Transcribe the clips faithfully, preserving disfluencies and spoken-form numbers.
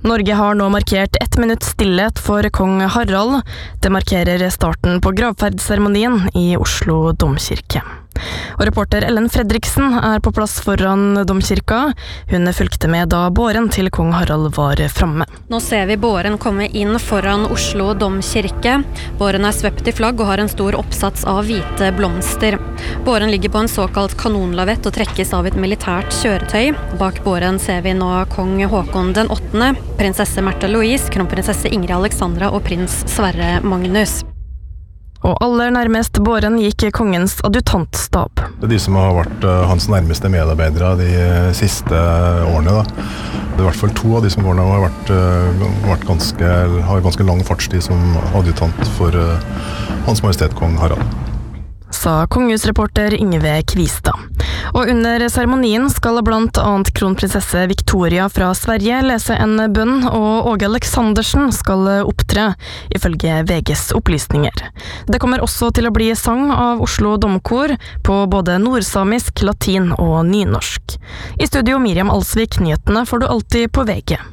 Norge har nå markert ett minutt stillhet for kong Harald. Det markerer starten på gravferdsseremonien i Oslo domkirke. Og reporter Ellen Fredriksen er på plass foran domkirka. Hun fulgte med da båren til kong Harald var framme. Nå ser vi båren komme inn foran Oslo domkirke. Båren er svept i flagg og har en stor oppsats av hvite blomster. Båren ligger på en såkalt kanonlavett og trekkes av et militært kjøretøy. Bak båren ser vi nå kong Håkon den åttende, prinsesse Märtha Louise, kronprinsesse Ingrid Alexandra og prins Sverre Magnus. Og aller nærmest båren gikk kongens adjutantstab. Det er de som har vært hans nærmeste medarbeidere de siste årene. Da. Det er i hvert fall to av de som går nå har vært, vært ganske, har ganske lang fartstid som adjutant for Hans Majestet Kong Harald. Sa kongehusreporter Ingve Kvistad. Og under seremonien skal blant annet kronprinsesse Victoria fra Sverige lese en bønn, og Åge Aleksandersen skal opptre, ifølge V G's opplysninger. Det kommer også til å bli sang av Oslo Domkor på både nordsamisk, latin og nynorsk. I studio Miriam Alsvik, nyhetene får du alltid på V G.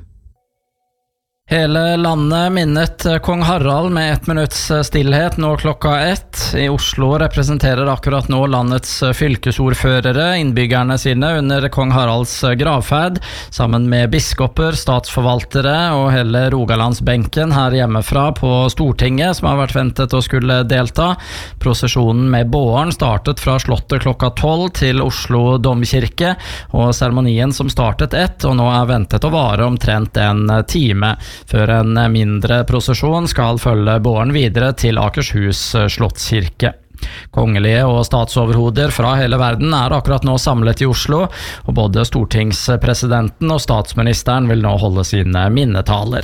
Hele landet minnet kong Harald med ett minutts stillhet nå klokka ett. I Oslo representerer akkurat nå landets fylkesordførere innbyggerne sine under kong Haralds gravferd, sammen med biskoper, statsforvaltere og hele Rogalandsbenken her hjemmefra på Stortinget, som har vært ventet å skulle delta. Prosesjonen med båren startet fra slottet klokka tolv til Oslo domkirke, og seremonien som startet ett, og nå er ventet å vare omtrent en time. Før en mindre prosesjon skal følge båren videre til Akershus slottskirke. Kongelige og statsoverhoder fra hele verden er akkurat nå samlet i Oslo, og både stortingspresidenten og statsministeren vil nå holde sine minnetaler.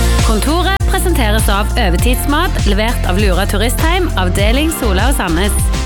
Kontoret presenteres av Øvertidsmat, levert av Lura Turistheim, avdeling Sola og Sandnes.